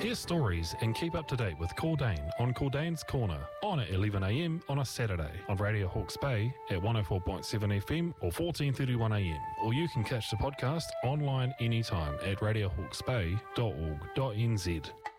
Hear stories and keep up to date with Cordane on Cordane's Corner on at 11am on a Saturday on Radio Hawke's Bay at 104.7 FM or 14:31am. Or you can catch the podcast online anytime at radiohawksbay.org.nz.